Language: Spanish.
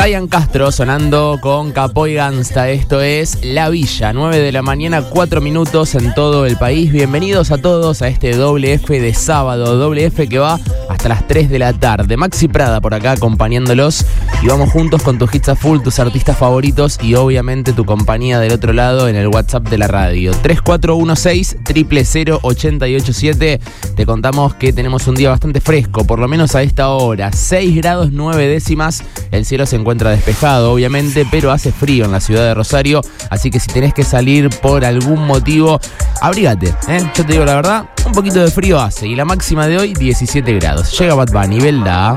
Ryan Castro sonando con Capoy Gangsta. Esto es La Villa, 9 de la mañana, 4 minutos en todo el país. Bienvenidos a todos a este doble F de sábado, doble F que va hasta las 3 de la tarde. Maxi Prada por acá acompañándolos y vamos juntos con tus hits a full, tus artistas favoritos y obviamente tu compañía del otro lado en el WhatsApp de la radio. 3416-000-887. Te contamos que tenemos un día bastante fresco, por lo menos a esta hora. 6 grados 9 décimas. El cielo se encuentra despejado, obviamente, pero hace frío en la ciudad de Rosario. Así que si tenés que salir por algún motivo, abrígate, Yo te digo la verdad, un poquito de frío hace. Y la máxima de hoy, 17 grados. Llega Bad Bunny, Belda.